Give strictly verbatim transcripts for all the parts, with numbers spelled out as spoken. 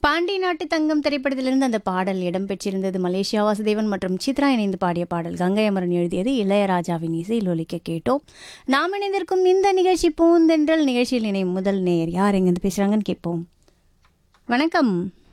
பாண்டி நாட்டு தங்கம் திரைப்படத்திலிருந்து அந்த பாடல் இடம்பெற்றிருந்தது. மலேசியா வாசுதேவன் மற்றும் சித்ரா இணைந்து பாடிய பாடல். கங்கை அமரன் எழுதியது. இளையராஜாவின் இசையில் ஒலிக்க கேட்டோம். நாம் இணைந்திருக்கும் இந்த நிகழ்ச்சி பூந்தென்றல். நிகழ்ச்சியில் இணையும் முதல் நேயர் யார் எங்கிருந்து பேசுறாங்கன்னு கேட்போம். வணக்கம்.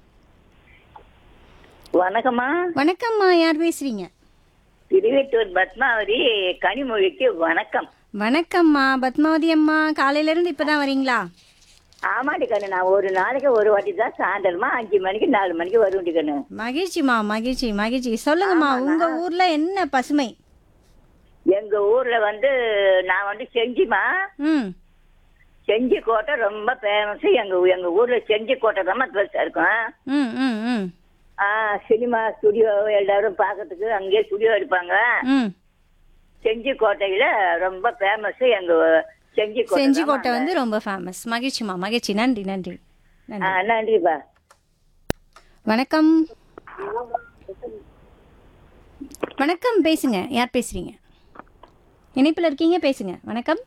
வணக்கம்மா. வணக்கம்மா, யார் பேசுறீங்க? திருவேட்டூர் பத்மாவதி கனிமொழிக்கு வணக்கம். வணக்கம்மா பத்மாவதி அம்மா, காலையில இருந்து இப்பதான் வரீங்களா? ஆமாடி கண்ணு, நான் ஒரு நாளைக்கு ஒரு வாட்டி தான் சாயந்தரமா அஞ்சு மணிக்கு நாலு மணிக்கு வருவேன் கண்ணு. மகிழ்ச்சிமா மகிழ்ச்சி மகிழ்ச்சி. சொல்லுங்கம்மா, உங்க ஊர்ல என்ன பசுமை? எங்க ஊர்ல வந்து நான் வந்து செஞ்சிமா ம் செஞ்சி கோட்டை ரொம்ப ஃபேமஸ். எங்க எங்க ஊர்ல செஞ்சி கோட்டை ரொம்ப பெருசா இருக்கும். ம் ம் ம் ஆஹ் சினிமா ஸ்டுடியோ எல்லாரும் பாக்கிறதுக்கு அங்கேயே ஸ்டுடியோ எடுப்பாங்க. ம் செஞ்சி கோட்டையில ரொம்ப ஃபேமஸ் எங்க செஞ்சி கோட்டை. செஞ்சி கோட்டை வந்து ரொம்ப ஃபேமஸ். மகிழ்ச்சிமா மகிழ்ச்சி. நன்றி நன்றி நன்றி. ஆஹ் நன்றிப்பா. வணக்கம். வணக்கம், பேசுங்க. யார் பேசுறீங்க? இணைப்பில் இருக்கீங்க, பேசுங்க. வணக்கம்.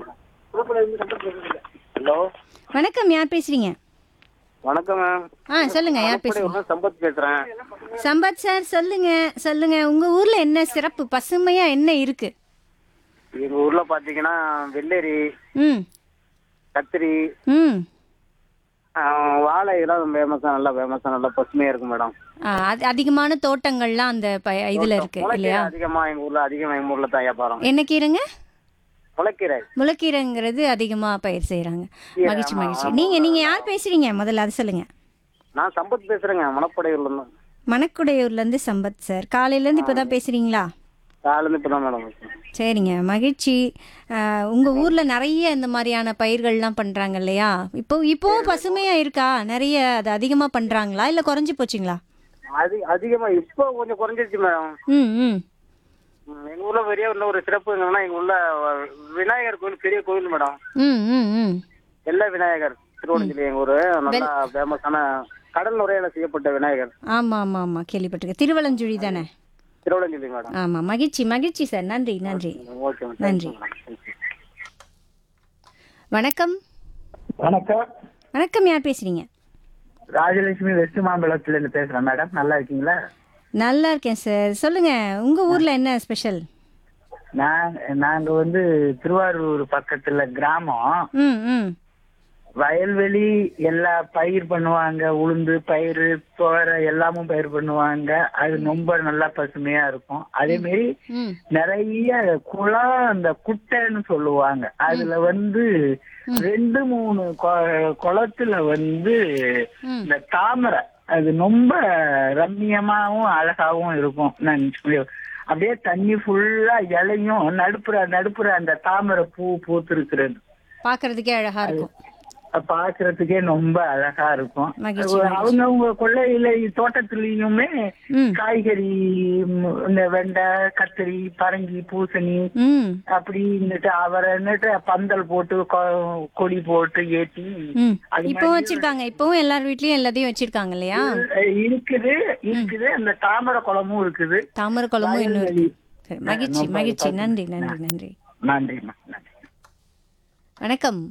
ஹலோ, வணக்கம், யார் பேசுறீங்க? வணக்கம் மேம். ஆ சொல்லுங்க, யார் பேசுறீங்க? சம்பத் பேசுறேன். சம்பத் சார், சொல்லுங்க சொல்லுங்க. உங்க ஊர்ல என்ன சிறப்பு, பசுமையா என்ன இருக்கு? எங்க ஊர்ல பாத்தீங்கன்னா வெள்ளரி, ம் கத்திரி, ம் ஆஹ், வாழை இதெல்லாம் ஃபேமஸா, நல்லா ஃபேமஸா, நல்லா பசுமையா இருக்கும் மேடம். ஆ, அது அதிகமான தோட்டங்கள்லாம் அந்த ப- இதுல இருக்கு முளைக்கீரை இல்லையா? அதிகமா எங்க ஊர்ல அதிகமா எங்க ஊர்ல தான் வியாபாரம். என்ன கீரைங்க? முளைக்கீரை. முளைக்கீரைங்கிறது அதிகமா பயிர் செய்யறாங்க. கீரை, மகிழ்ச்சி ஆமா, மகிழ்ச்சி. ஆமா. நீங்க நீங்க யார் பேசுறீங்க முதல்ல அது சொல்லுங்க. நான் சம்பத் பேசுறேங்க, மணப்படையூர்ல இருந்து. மணக்குடையூர்ல இருந்து சம்பத் சார். காலையில இருந்து இப்பதான் பேசுறீங்களா? காலையில இப்பதான் மேடம் பேசுறேன். சரிங்க, மகிழ்ச்சி. ஆஹ், உங்க ஊர்ல நிறைய இந்த மாதிரியான பயிர்கள்லாம் பண்றாங்க இல்லையா? இப்போ இப்போவும் பசுமையா இருக்கா? நிறைய அது அதிகமா பண்றாங்களா இல்ல குறைஞ்சு போச்சுங்களா? அது அதிகமா இப்போ கொஞ்சம் குறைஞ்சிருச்சு மேடம். ம் ம் ம், எங்க ஊர்ல பெரிய இன்னும் ஒரு சிறப்பு என்னன்னா, எங்க ஊர்ல விநாயகர் கோயில் பெரிய கோயில் மேடம். ம் ம் ம் எல்லா விநாயகர் திருவண்ணாமலை எங்க ஊரு நல்லா ஃபேமஸான கடல் நுரையில செய்யப்பட்ட விநாயகர். ஆமா ஆமா ஆமா, கேள்விப்பட்டிருக்கேன். திருவலஞ்சுழி தானே? திருவண்ணாமலை மேடம். ஆமா, மகிழ்ச்சி மகிழ்ச்சி சார். நன்றி நன்றி ஓகே மேடம். நன்றி. வணக்கம். வணக்கம். வணக்கம், யார் பேசுறீங்க? ராஜலட்சுமி வெஸ்ட் மாம்பழத்துல இருந்து பேசுறேன் மேடம். நல்லா இருக்கீங்களா? நல்லா இருக்கேன் சார். சொல்லுங்க, உங்க ஊர்ல என்ன ஸ்பெஷல்? நாங்க நாங்க வந்து திருவாரூர் பக்கத்துல கிராமம். ம் ம் வயல்வெளி எல்லா பயிர் பண்ணுவாங்க. உளுந்து பயிர் தோரை எல்லாமும் பயிர் பண்ணுவாங்க. அது ரொம்ப நல்லா பசுமையா இருக்கும். அதே மாதிரி ம் நிறைய குளம், அந்த குட்டைன்னு சொல்லுவாங்க. அதுல வந்து ரெண்டு மூணு கொ- குளத்துல வந்து ம் இந்த தாமரை அது ரொம்ப ரம்மியமாவும் அழகாவும் இருக்கும். நான் அப்படியே தண்ணி ஃபுல்லா இலையும் நடுப்புற நடுப்புற அந்த தாமரை பூ பூத்திருக்கிறது பாக்குறதுக்கே அழகா இருக்கும். பாக்குறதுக்கே ரொம்ப அழகா இருக்கும். மகிழ்ச்சி, அவங்க அவங்க கொள்ளையில தோட்டத்திலயுமே ம் காய்கறி, ம், இந்த வெண்டை, கத்திரி, பரங்கி, பூசணி ம் அப்படி இருந்துட்டு அவரைன்னுட்டு பந்தல் போட்டு கொ- கொடி போட்டு ஏற்றி ம் அது இப்போ வச்சிருக்காங்க. இப்பவும் எல்லார் வீட்லயும் எல்லாத்தையும் வச்சிருக்காங்க இல்லையா? இருக்குது இருக்குது. அந்த தாமரை குளமும் இருக்குது. தாமரை குளமும் இன்னும் இருக்கு. சரி, மகிழ்ச்சி ரொம்ப மகிழ்ச்சி. பசுமை. நன்றி நன்றி நன்றி. நன்றிம்மா, நன்றி. வணக்கம்.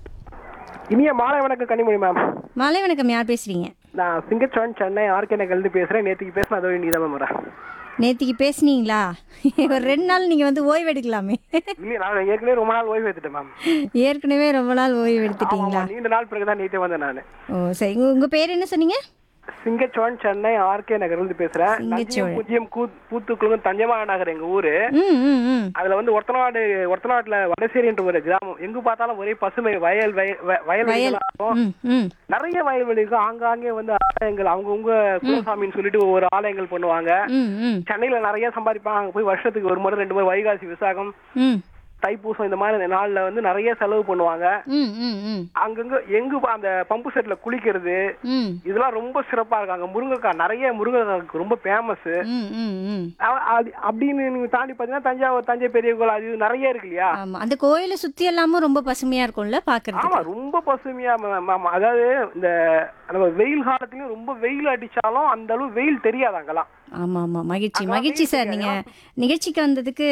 இனிய மாலை வணக்கம் கனிமொழி மேம். மாலை வணக்கம், யார் பேசுறீங்க? நான் சிங்கச்சோன் சென்னை ஆர்கே நகர்லேருந்து பேசுறேன். நேற்றுக்கு பேசின அதோட நீ தான் மேம் வரேன். நேத்திக்கு பேசுனீங்களா? ஒரு ரெண்டு நாள் நீங்க வந்து ஓய்வு எடுக்கலாமே. இல்லையா, நான் ஏற்கனவே ரொம்ப நாள் ஓய்வு எடுத்துட்டேன் மேம். ஏற்கனவே ரொம்ப நாள் ஓய்வு ஆமா, எடுத்துட்டீங்களா? நீண்ட நாள் பிறகு தான் நேற்றே வந்தேன் நான். ஓ சரி. உங்க- உங்க பேர் என்ன சொன்னீங்க? சிங்கச்சோன் சென்னை ஆர்கே நகர்லேருந்து பேசுறேன். சிங்கச்சோழன். பூஜ்ஜியம் பூத்துக்குளம் தஞ்சமான நகர் எங்க ஊரு. ம் ம் ம் அதுல வந்து ஒருத்தநாடு ஒருத்தநாட்டுல வடசேரின்ற ஒரு கிராமம். எங்க பார்த்தாலும் ஒரே பசுமை வயல் வய- வய- வயல். வயல்வெளிகளா இருக்கும். ம் ம் நிறைய வயல்வெளி இருக்கும். ஆங்காங்கே வந்து ஆலயங்கள், அவங்கவுங்க குலசாமின்னு சொல்லிட்டு ஒவ்வொரு ஆலயங்கள் பண்ணுவாங்க. ம் ம் சென்னையில நிறைய சம்பாதிப்பாங்க. அங்க போய் வருஷத்துக்கு ஒரு முறை ரெண்டு முறை வைகாசி விசாகம் ம் தைப்பூசம் இந்த மாதிரி நாள்ல வந்து நிறைய செலவு பண்ணுவாங்க. ம் ம் ம் அங்கங்க எங்கு பா- அந்த பம்பு செட்ல குளிக்கிறது ம் இதெல்லாம் ரொம்ப சிறப்பா இருக்காங்க. முருங்கைக்காய் நிறைய முருங்கைக்காய்க்கு ரொம்ப ஃபேமஸ். ம் ம் ம் அப்படின்னு நீங்க தாண்டி பாத்தீங்கன்னா தஞ்சாவூர் தஞ்சை பெரிய கோயில் அது இது நிறைய இருக்கு இல்லையா? ஆமா, அந்த கோயிலை சுத்தி எல்லாமும் ரொம்ப பசுமையா இருக்கும்ல ஆமா, பாக்குறதுக்கு. ரொம்ப பசுமையா ம- ம- ம- அதாவது இந்த நம்ம வெயில் காலத்துலயும் ரொம்ப வெயில் அடிச்சாலும் அந்த அளவு வெயில் தெரியாது அங்கெல்லாம். ஆமா ஆமா, மகிழ்ச்சி அங்க மகிழ்ச்சி வெயில் சார். தெரியாது. நீங்க நிகழ்ச்சிக்கு வந்ததுக்கு